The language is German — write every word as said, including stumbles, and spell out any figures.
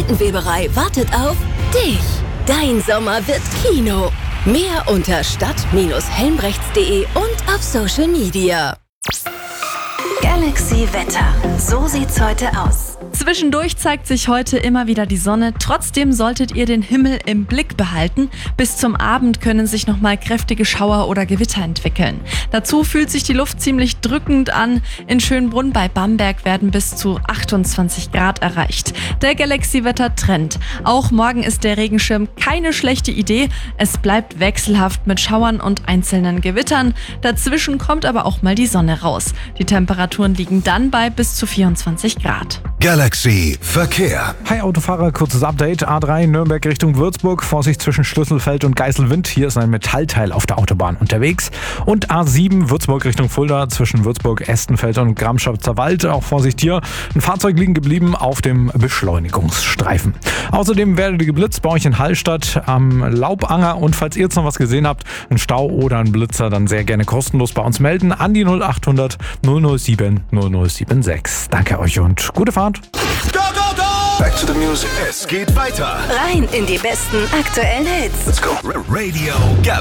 Seitenweberei wartet auf dich. Dein Sommer wird Kino. Mehr unter stadt Bindestrich helmbrechts punkt de und auf Social Media. Galaxy Wetter. So sieht's heute aus. Zwischendurch zeigt sich heute immer wieder die Sonne. Trotzdem solltet ihr den Himmel im Blick behalten. Bis zum Abend können sich nochmal kräftige Schauer oder Gewitter entwickeln. Dazu fühlt sich die Luft ziemlich drückend an. In Schönbrunn bei Bamberg werden bis zu achtundzwanzig Grad erreicht. Der Galaxy-Wetter-Trend. Auch morgen ist der Regenschirm keine schlechte Idee. Es bleibt wechselhaft mit Schauern und einzelnen Gewittern. Dazwischen kommt aber auch mal die Sonne raus. Die Temperaturen liegen dann bei bis zu vierundzwanzig Grad. Galaxy Verkehr. Hi Autofahrer, kurzes Update. A drei Nürnberg Richtung Würzburg. Vorsicht zwischen Schlüsselfeld und Geiselwind. Hier ist ein Metallteil auf der Autobahn unterwegs. Und A sieben Würzburg Richtung Fulda zwischen Würzburg, Estenfeld und Gramschatzer Wald. Auch Vorsicht hier. Ein Fahrzeug liegen geblieben auf dem Beschleunigungsstreifen. Außerdem werdet ihr geblitzt bei euch in Hallstatt am Laubanger. Und falls ihr jetzt noch was gesehen habt, ein Stau oder ein Blitzer, dann sehr gerne kostenlos bei uns melden an die null achthundert null null sieben null null sieben sechs. Danke euch und gute Fahrt. Go, go, go! Back to the music. Es geht weiter. Rein in die besten aktuellen Hits. Let's go. Radio Galaxy.